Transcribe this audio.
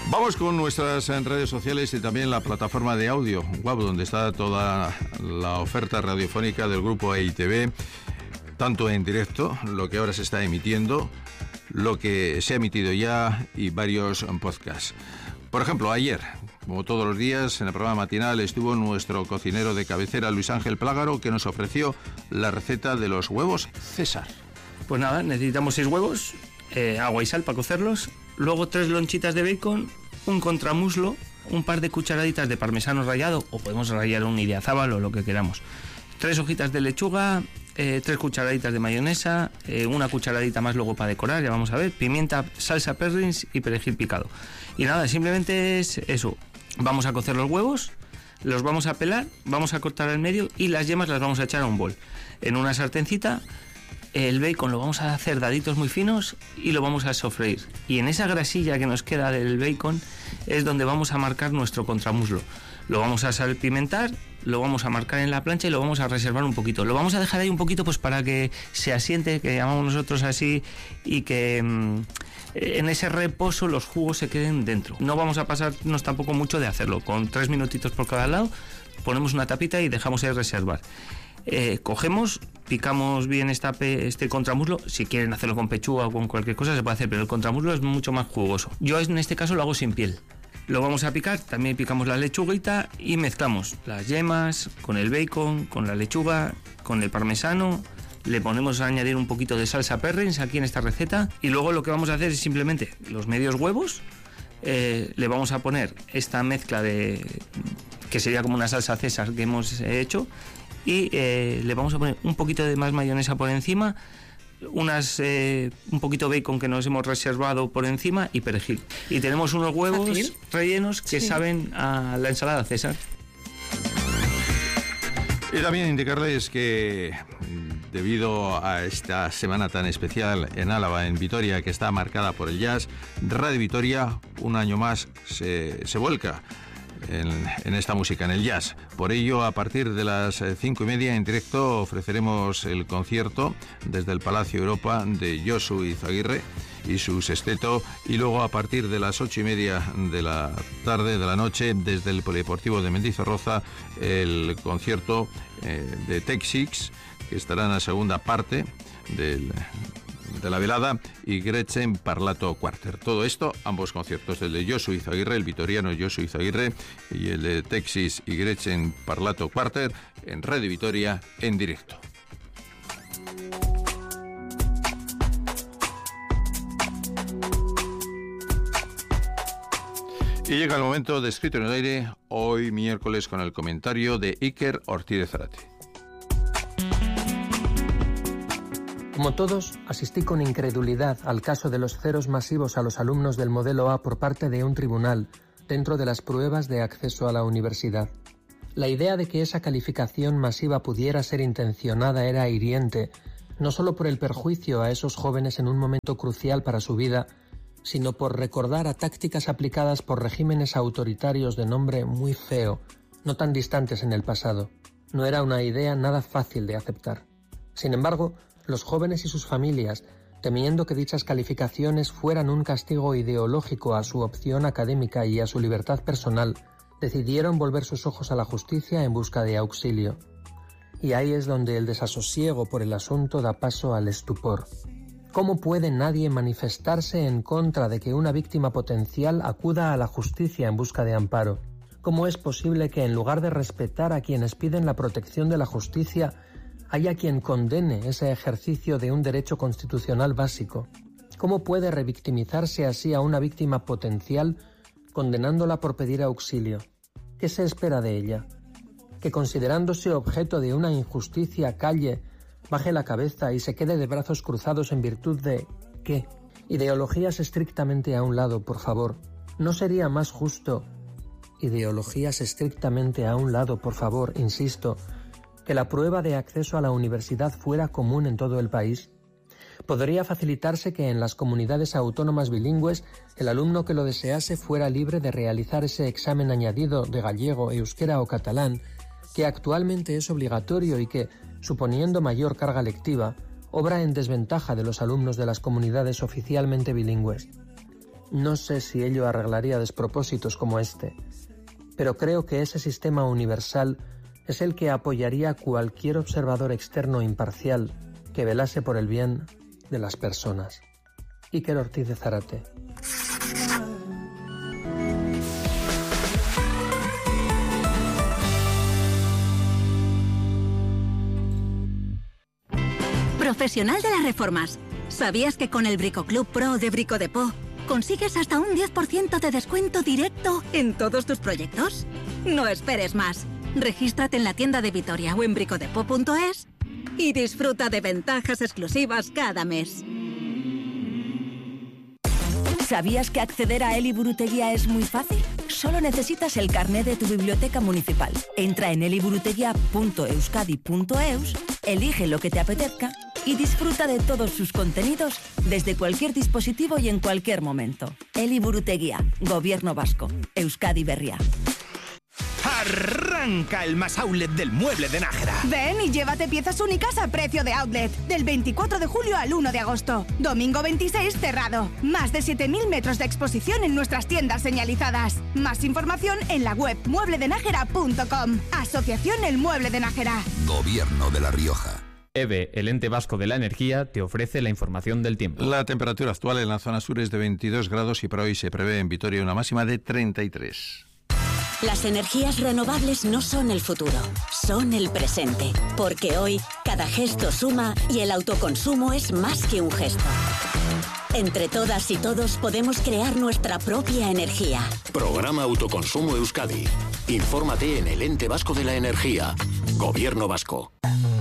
Vamos con nuestras redes sociales y también la plataforma de audio, WAP, donde está toda la oferta radiofónica del grupo EITV, tanto en directo, lo que ahora se está emitiendo, lo que se ha emitido ya y varios podcasts. Por ejemplo, ayer, como todos los días, en el programa matinal estuvo nuestro cocinero de cabecera, Luis Ángel Plágaro, que nos ofreció la receta de los huevos César. Pues nada, necesitamos 6 huevos, agua y sal para cocerlos, luego 3 lonchitas de bacon, un contramuslo, un par de cucharaditas de parmesano rallado, o podemos rallar un idiazábal o lo que queramos, 3 hojitas de lechuga, 3 cucharaditas de mayonesa, una cucharadita más luego para decorar, ya vamos a ver, pimienta, salsa perrins y perejil picado. Y nada, simplemente es eso, vamos a cocer los huevos, los vamos a pelar, vamos a cortar al medio y las yemas las vamos a echar a un bol. En una sartencita, el bacon lo vamos a hacer daditos muy finos y lo vamos a sofreír. Y en esa grasilla que nos queda del bacon es donde vamos a marcar nuestro contramuslo. Lo vamos a salpimentar, lo vamos a marcar en la plancha y lo vamos a reservar un poquito. Lo vamos a dejar ahí un poquito pues para que se asiente, que llamamos nosotros así, y que en ese reposo los jugos se queden dentro. No vamos a pasarnos tampoco mucho de hacerlo. Con 3 minutitos por cada lado ponemos una tapita y dejamos ahí reservar. Cogemos, picamos bien este contramuslo. Si quieren hacerlo con pechuga o con cualquier cosa se puede hacer, pero el contramuslo es mucho más jugoso. Yo en este caso lo hago sin piel. Lo vamos a picar, también picamos la lechuguita y mezclamos las yemas con el bacon, con la lechuga, con el parmesano. Le ponemos a añadir un poquito de salsa perrins aquí en esta receta y luego lo que vamos a hacer es simplemente los medios huevos. Le vamos a poner esta mezcla que sería como una salsa César que hemos hecho y le vamos a poner un poquito de más mayonesa por encima, un poquito de bacon que nos hemos reservado por encima y perejil. Y tenemos unos huevos rellenos que saben a la ensalada César. Y también indicarles que debido a esta semana tan especial en Álava, en Vitoria, que está marcada por el jazz, Radio Vitoria un año más se vuelca en esta música, en el jazz. Por ello, a partir de las 5:30 en directo ofreceremos el concierto desde el Palacio Europa de Josu Izaguirre y su sexteto, y luego a partir de las 8:30 de la tarde, de la noche, desde el Polideportivo de Mendizorroza, el concierto de Tech6, que estará en la segunda parte de la velada, y Gretchen Parlato Quarter. Todo esto, ambos conciertos, el de Josu Izaguirre, el vitoriano Josu Izaguirre, y el de Tech6 y Gretchen Parlato Quarter, en Radio Vitoria en directo. Y llega el momento de Escrito en el Aire, hoy miércoles, con el comentario de Iker Ortiz de Zárate. Como todos, asistí con incredulidad al caso de los ceros masivos a los alumnos del modelo A por parte de un tribunal dentro de las pruebas de acceso a la universidad. La idea de que esa calificación masiva pudiera ser intencionada era hiriente, no solo por el perjuicio a esos jóvenes en un momento crucial para su vida, sino por recordar a tácticas aplicadas por regímenes autoritarios de nombre muy feo, no tan distantes en el pasado. No era una idea nada fácil de aceptar. Sin embargo, los jóvenes y sus familias, temiendo que dichas calificaciones fueran un castigo ideológico a su opción académica y a su libertad personal, decidieron volver sus ojos a la justicia en busca de auxilio. Y ahí es donde el desasosiego por el asunto da paso al estupor. ¿Cómo puede nadie manifestarse en contra de que una víctima potencial acuda a la justicia en busca de amparo? ¿Cómo es posible que en lugar de respetar a quienes piden la protección de la justicia, haya quien condene ese ejercicio de un derecho constitucional básico? ¿Cómo puede revictimizarse así a una víctima potencial condenándola por pedir auxilio? ¿Qué se espera de ella? ¿Que considerándose objeto de una injusticia calle, baje la cabeza y se quede de brazos cruzados en virtud de... ¿qué? Ideologías estrictamente a un lado, por favor. ¿No sería más justo? Ideologías estrictamente a un lado, por favor, insisto, que la prueba de acceso a la universidad fuera común en todo el país. Podría facilitarse que en las comunidades autónomas bilingües el alumno que lo desease fuera libre de realizar ese examen añadido de gallego, euskera o catalán, que actualmente es obligatorio y que, suponiendo mayor carga lectiva, obra en desventaja de los alumnos de las comunidades oficialmente bilingües. No sé si ello arreglaría despropósitos como este, pero creo que ese sistema universal es el que apoyaría a cualquier observador externo imparcial que velase por el bien de las personas. Iker Ortiz de Zárate. Profesional de las reformas. ¿Sabías que con el Bricoclub Pro de Brico Depot consigues hasta un 10% de descuento directo en todos tus proyectos? No esperes más. Regístrate en la tienda de Vitoria o en bricodepot.es y disfruta de ventajas exclusivas cada mes. ¿Sabías que acceder a Eliburutegia es muy fácil? Solo necesitas el carné de tu biblioteca municipal. Entra en eliburutegia.euskadi.eus, elige lo que te apetezca y disfruta de todos sus contenidos desde cualquier dispositivo y en cualquier momento. Eliburutegia, Gobierno Vasco, Euskadi Berria. ¡Arranca el más outlet del mueble de Nájera! Ven y llévate piezas únicas a precio de outlet. Del 24 de julio al 1 de agosto. Domingo 26 cerrado. Más de 7.000 metros de exposición en nuestras tiendas señalizadas. Más información en la web muebledenajera.com. Asociación El Mueble de Nájera. Gobierno de La Rioja. EVE, el ente vasco de la energía, te ofrece la información del tiempo. La temperatura actual en la zona sur es de 22 grados y para hoy se prevé en Vitoria una máxima de 33. Las energías renovables no son el futuro, son el presente. Porque hoy, cada gesto suma y el autoconsumo es más que un gesto. Entre todas y todos podemos crear nuestra propia energía. Programa Autoconsumo Euskadi. Infórmate en el Ente Vasco de la Energía. Gobierno Vasco.